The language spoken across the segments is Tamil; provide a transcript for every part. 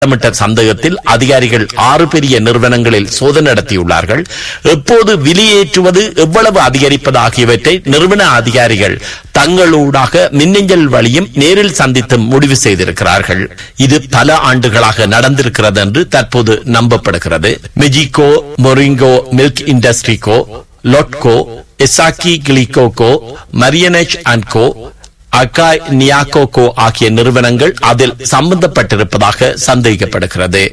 சந்தேகத்தில் அதிகாரிகள் 6 பெரிய நிறுவனங்களில் சோதனை நடத்தியுள்ளார்கள். எப்போது விலையேற்றுவது, எவ்வளவு அதிகரிப்பது ஆகியவற்றை நிறுவன அதிகாரிகள் தங்களூடாக மின்னஞ்சல் வழியும் நேரில் சந்தித்து முடிவு செய்திருக்கிறார்கள். இது பல ஆண்டுகளாக நடந்திருக்கிறது என்று தற்போது நம்பப்படுகிறது. மெஜிகோ, மொரிங்கோ மில்க் இண்டஸ்ட்ரிகோ, லொட்கோ, எசாக்கி கிளிகோகோ, மரியனெச் அண்ட் கோ, அகாய் நியாகோகோ ஆகிய நிறுவனங்கள் அதில் சம்பந்தப்பட்டிருப்பதாக சந்தேகிக்கப்படுகிறது.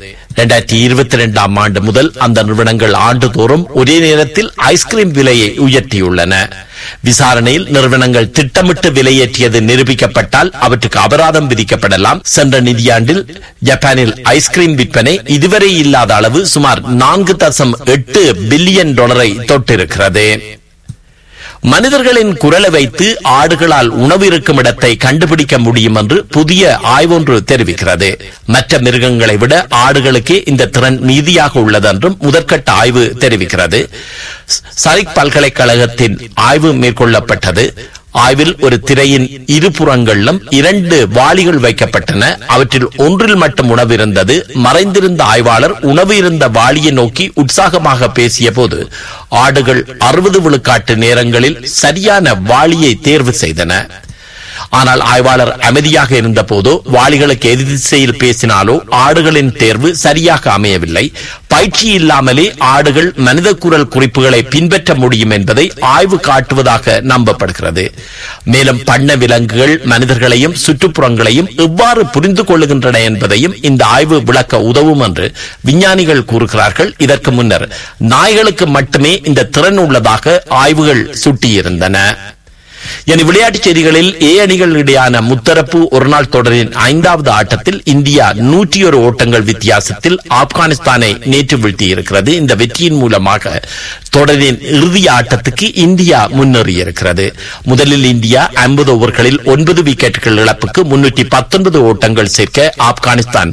2022 ஆண்டு முதல் அந்த நிறுவனங்கள் ஆண்டுதோறும் ஒரே நேரத்தில் ஐஸ்கிரீம் விலையை உயர்த்தியுள்ளன. விசாரணையில் நிறுவனங்கள் திட்டமிட்டு விலையேற்றியது நிரூபிக்கப்பட்டால் அவற்றுக்கு அபராதம் விதிக்கப்படலாம். சென்ற நிதியாண்டில் ஜப்பானில் ஐஸ்கிரீம் விற்பனை இதுவரை இல்லாத அளவு சுமார் $4.8 பில்லியன் தொட்டிருக்கிறது. மனிதர்களின் குரலை வைத்து ஆடுகளால் உணவு இருக்கும் இடத்தை கண்டுபிடிக்க முடியும் என்று புதிய ஆய்வொன்று தெரிவிக்கிறது. மற்ற மிருகங்களை விட ஆடுகளுக்கே இந்த திறன் மீதியாக உள்ளது என்றும் முதற்கட்ட ஆய்வு தெரிவிக்கிறது. சரிக் பல்கலைக்கழகத்தின் ஆய்வு மேற்கொள்ளப்பட்டது. ஆய்வில் ஒரு திரையின் இருபுறங்களிலும் 2 வாளிகள் வைக்கப்பட்டன. அவற்றில் ஒன்றில் மட்டும் உணவு இருந்தது. மறைந்திருந்த ஆய்வாளர் உணவு இருந்த வாளியை நோக்கி உற்சாகமாக பேசிய போது ஆடுகள் 60 விழுக்காட்டு நேரங்களில் சரியான வாளியை தேர்வு செய்தன. ஆனால் ஆய்வாளர் அமைதியாக இருந்த போதோ, வாளிகளுக்கு எதிர் திசையில் பேசினாலோ ஆடுகளின் தேர்வு சரியாக அமையவில்லை. பயிற்சி இல்லாமலே ஆடுகள் மனித குரல் குறிப்புகளை பின்பற்ற முடியும் என்பதை ஆய்வு காட்டுவதாக நம்பப்படுகிறது. மேலும் பண்ண விலங்குகள் மனிதர்களையும் சுற்றுப்புறங்களையும் எவ்வாறு புரிந்து கொள்ளுகின்றன என்பதையும் இந்த ஆய்வு விளக்க உதவும் என்று விஞ்ஞானிகள் கூறுகிறார்கள். இதற்கு முன்னர் நாய்களுக்கு மட்டுமே இந்த திறன் உள்ளதாக ஆய்வுகள் சுட்டியிருந்தன. என விளையாட்டுச் செய்திகளில் ஏ அணிகள் இடையான முத்தரப்பு ஒருநாள் தொடரின் 5வது ஆட்டத்தில் இந்தியா 101 ஓட்டங்கள் வித்தியாசத்தில் ஆப்கானிஸ்தானை நேற்று வீழ்த்தியிருக்கிறது. இந்த வெற்றியின் மூலமாக தொடரின் இறுதி ஆட்டத்துக்கு இந்தியா முன்னேறியிருக்கிறது. முதலில் இந்தியா 50 ஓவர்களில் 9 விக்கெட்டுகள் இழப்புக்கு 319 ஓட்டங்கள் சேர்க்க ஆப்கானிஸ்தான்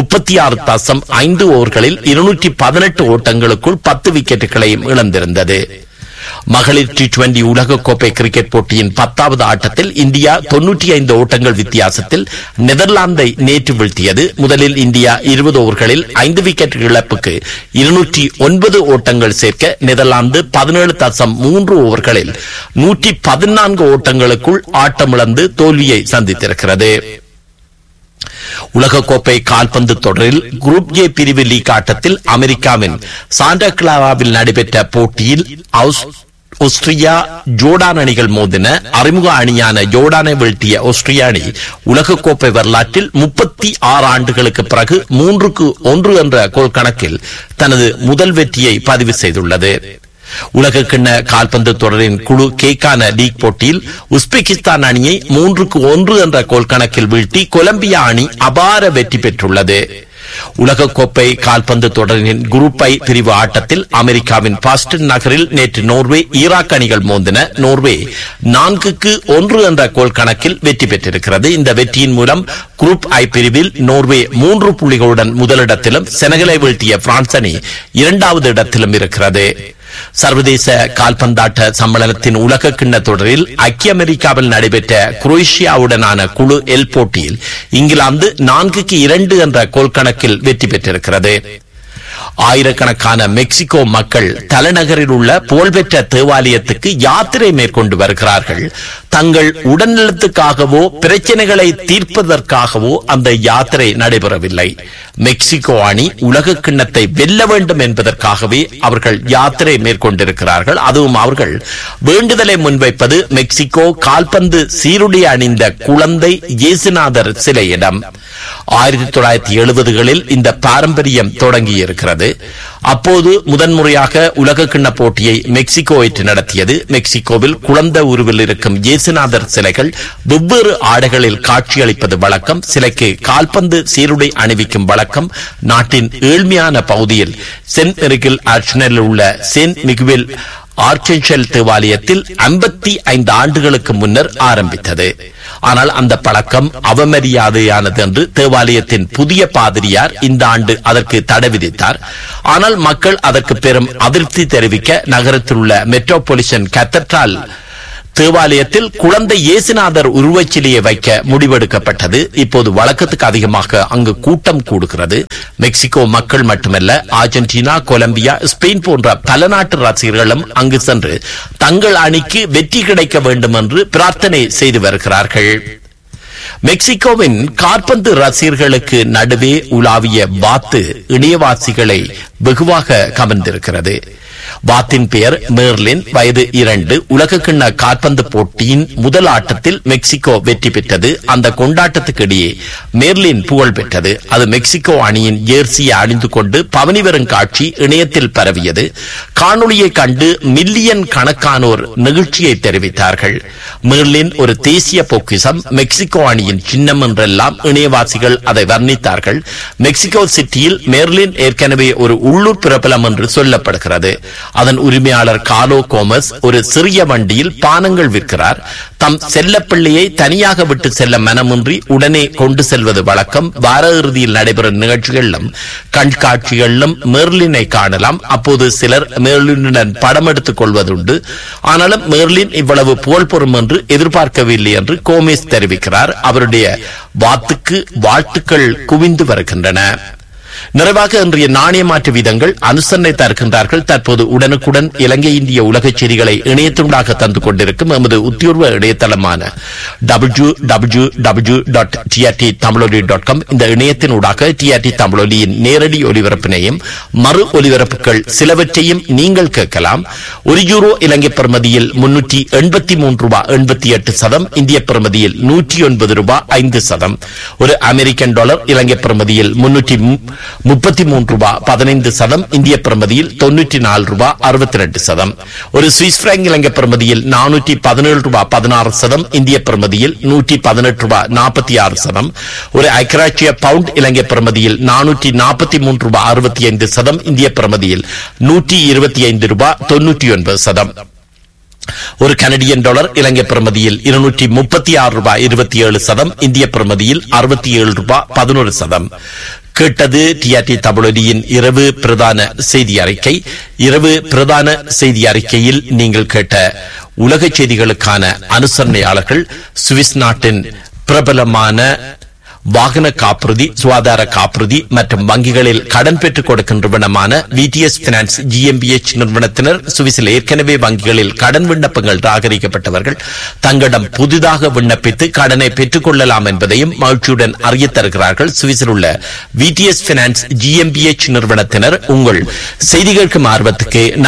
36.5 ஓவர்களில் 218 ஓட்டங்களுக்குள் 10 விக்கெட்டுகளையும் இழந்திருந்தது. மகளிர் T20 உலகக்கோப்பை கிரிக்கெட் போட்டியின் 10வது ஆட்டத்தில் இந்தியா 95 ஓட்டங்கள் வித்தியாசத்தில் நெதர்லாந்தை நேற்று வீழ்த்தியது. முதலில் இந்தியா 20 ஓவர்களில் 5 விக்கெட் இழப்புக்கு 209 ஓட்டங்கள் சேர்க்க நெதர்லாந்து 17.3 ஓவர்களில் 114 ஓட்டங்களுக்குள் ஆட்டமிழந்து தோல்வியை சந்தித்திருக்கிறது. உலகக்கோப்பை கால்பந்து தொடரில் குரூப் ஏ பிரிவு லீக் ஆட்டத்தில் அமெரிக்காவின் சாண்டா கிளாராவில் நடைபெற்ற போட்டியில் ஆஸ்திரியா ஜோர்டான் அணிகள் மோதின. அறிமுக அணியான ஜோர்டானை வீழ்த்திய ஆஸ்திரியா அணி உலகக்கோப்பை வரலாற்றில் 36 ஆண்டுகளுக்கு பிறகு 3-1 என்ற கோல் கணக்கில் தனது முதல் வெற்றியை பதிவு செய்துள்ளது. உலக கிண்ண கால்பந்து தொடரின் குழு கேக்கான லீக் போட்டியில் உஸ்பெகிஸ்தான் அணியை 3-1 என்ற கோல் கணக்கில் வீழ்த்தி கொலம்பியா அணி அபார வெற்றி பெற்றுள்ளது. உலகக்கோப்பை கால்பந்து தொடரின் குரூப் ஐ பிரிவு ஆட்டத்தில் அமெரிக்காவின் பாஸ்டன் நகரில் நேற்று நோர்வே ஈராக் அணிகள் மோதின. நோர்வே 4-1 என்ற கோல் கணக்கில் வெற்றி பெற்றிருக்கிறது. இந்த வெற்றியின் மூலம் குரூப் ஐ பிரிவில் நோர்வே 3 புள்ளிகளுடன் முதலிடத்திலும், செனகலை வீழ்த்திய பிரான்ஸ் அணி 2வது இடத்திலும் இருக்கிறது. சர்வதேச கால்பந்தாட்ட சம்மேளனத்தின் உலக கிண்ண தொடரில் ஐக்கிய அமெரிக்காவில் நடைபெற்ற குரோஷியாவுடனான குழு எல் போட்டியில் இங்கிலாந்து 4-2 என்ற கோல் கணக்கில் வெற்றி பெற்றிருக்கிறது. ஆயிரக்கணக்கான மெக்சிகோ மக்கள் தலைநகரில் உள்ள புகழ்பெற்ற தேவாலயத்துக்கு யாத்திரை மேற்கொண்டு வருகிறார்கள். தங்கள் உடல்நலத்துக்காகவோ பிரச்சனைகளை தீர்ப்பதற்காகவோ அந்த யாத்திரை நடைபெறவில்லை. மெக்சிகோ அணி உலக கிண்ணத்தை வெல்ல வேண்டும் என்பதற்காகவே அவர்கள் யாத்திரை மேற்கொண்டிருக்கிறார்கள். அதுவும் அவர்கள் வேண்டுதலை முன்வைப்பது மெக்சிகோ கால்பந்து சீருடை அணிந்த குழந்தை இயேசுநாதர் சிலையிடம். 1970களில் இந்த பாரம்பரியம் தொடங்கியிருக்கிறது. அப்போது முதன்முறையாக உலக கிண்ண போட்டியை மெக்சிகோ ஏற்று நடத்தியது. மெக்சிகோவில் குழந்தை உருவில் இருக்கும் இயேசுநாதர் சிலைகள் வெவ்வேறு ஆடைகளில் காட்சியளிப்பது வழக்கம். சிலைக்கு கால்பந்து சீருடை அணிவிக்கும் வழக்கம் நாட்டின் ஏழ்மையான பகுதியில் சென்ட் மிகுவில் ஆர்ச்சனலில் உள்ள சென்ட் மிகுவில் ஆர்ச்சென்ஷல் தேவாலயத்தில் 55 ஆண்டுகளுக்கு முன்னர் ஆரம்பித்தது. ஆனால் அந்த பழக்கம் அவமரியாதையானது என்று தேவாலயத்தின் புதிய பாதிரியார் இந்த ஆண்டு அதற்கு தடை விதித்தார். ஆனால் மக்கள் அதற்கு பெரும் அதிருப்தி தெரிவிக்க நகரத்தில் உள்ள மெட்ரோபாலிட்டன் கத்தீட்ரல் தேவாலயத்தில் குழந்தை இயேசுநாதர் உருவச்சிலையை வைக்க முடிவெடுக்கப்பட்டது. இப்போது வழக்கத்துக்கு அதிகமாக அங்கு கூட்டம் கூடுகிறது. மெக்சிகோ மக்கள் மட்டுமல்ல, அர்ஜென்டினா, கொலம்பியா, ஸ்பெயின் போன்ற பல நாட்டு ரசிகர்களும் அங்கு சென்று தங்கள் அணிக்கு வெற்றி கிடைக்க வேண்டும் என்று பிரார்த்தனை செய்து வருகிறார்கள். மெக்சிகோவின் காற்பந்து ரசிகர்களுக்கு நடுவே உலாவிய வாத்து இணையவாசிகளை வெகுவாக கவர்ந்திருக்கிறது. வாத்தின் பெயர் மேர்லின். வயது 2. உலகக்கிண்ண காற்பந்து போட்டியின் முதல் ஆட்டத்தில் மெக்சிகோ வெற்றி பெற்றது. அந்த கொண்டாட்டத்துக்கு இடையே மேர்லின் புகழ் பெற்றது. அது மெக்சிகோ அணியின் ஜேர்சியை அணிந்து கொண்டு பவனி வரும் காட்சி இணையத்தில் பரவியது. காணொளியை கண்டு மில்லியன் கணக்கானோர் நிகழ்ச்சியை தெரிவித்தார்கள். மேர்லின் ஒரு தேசிய பொக்கிஷம், மெக்சிகோ அணியின் சின்னம் என்றெல்லாம் இணையவாசிகள் அதை வர்ணித்தார்கள். மெக்சிகோ சிட்டியில் மேர்லின் ஏற்கனவே ஒரு உள்ளூர் பிரபலம் என்று சொல்லப்படுகிறது. அதன் உரிமையாளர் கார்லோ கோமஸ் ஒரு சிறிய வண்டியில் பானங்கள் விற்கிறார். தம் செல்லப்பிள்ளையை தனியாக விட்டு செல்ல மனமின்றி உடனே கொண்டு செல்வது வழக்கம். வார இறுதியில் நடைபெறும் நிகழ்ச்சிகளிலும் கண்காட்சிகளிலும் மெர்லினை காணலாம். அப்போது சிலர் மெர்லினுடன் படம் எடுத்துக் கொள்வதுண்டு. ஆனாலும் மெர்லின் இவ்வளவு புகழ் பெறும் என்று எதிர்பார்க்கவில்லை என்று கோமேஸ் தெரிவிக்கிறார். அவருடைய வாத்துக்கு வாழ்த்துக்கள் குவிந்து வருகின்றன. நிறைவாக இன்றைய நாணய மாற்று வீதங்கள் அனுசரணை தருகின்றார்கள். தற்போது உடனுக்குடன் இலங்கை இந்திய உலக செய்திகளை இணையத்துண்டாக தந்து கொண்டிருக்கும் எமது உத்தியோர்வ இணையதளமான www.trttamiloli.com இந்த இணையத்தின் ஊடாக டிஆர்டி தமிழொலியின் நேரடி ஒலிபரப்பினையும் மறு ஒலிபரப்புகள் சிலவற்றையும் நீங்கள் கேட்கலாம். €1 இலங்கை பெறுமதியில் $383.88, இந்திய பெறுமதியில் $109.05. ஒரு அமெரிக்கன் டாலர் இலங்கை பெறுமதியில் $333.15, இந்திய பெறுமதியில் $94.62. ஒரு சுவிஸ் பிராங்க் இலங்கை பெறுமதியில் $417.16, இந்திய பெறுமதியில் $118.46. ஒரு ஐக்கிராச்சிய பவுண்ட் இலங்கை பெறுமதியில் $443.65, இந்திய பெறுமதியில் $125.99. ஒரு கனடியன் டாலர் இலங்கை பெறுமதியில் $236.27, இந்திய பெறுமதியில் $67.11. கேட்டது டிஆர்டி தமிழொலியின் இரவு பிரதான செய்தி அறிக்கை. இரவு பிரதான செய்தி அறிக்கையில் நீங்கள் கேட்ட உலக செய்திகளுக்கான அனுசரணையாளர்கள் சுவிஸ் நாட்டின் பிரபலமான வாகன காப்புறுதி, சுகாதார காப்புறுதி மற்றும் வங்கிகளில் கடன் பெற்றுக் கொடுக்கின்றவனமான VTS Finance GmbH நிறுவனத்தினர். சுவிஸில் ஏற்கனவே வங்கிகளில் கடன் விண்ணப்பங்கள் ராகரிக்கப்பட்டவர்கள் தங்களிடம் புதிதாக விண்ணப்பித்து கடனை பெற்றுக் கொள்ளலாம் என்பதையும் மகிழ்ச்சியுடன் அறிய தருகிறார்கள். சுவிஸில் உள்ள VTS Finance GmbH நிறுவனத்தினர் உங்கள் செய்தி கேட்கும் ஆர்வத்துக்கு